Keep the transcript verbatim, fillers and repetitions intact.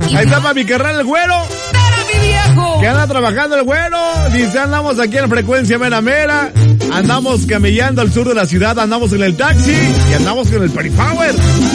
Ahí está para mi carnal el güero. ¡Para mi viejo! Que anda trabajando el güero. Dice, andamos aquí en frecuencia mera mera. Andamos camellando al sur de la ciudad. Andamos en el taxi. Y andamos con el Peripower.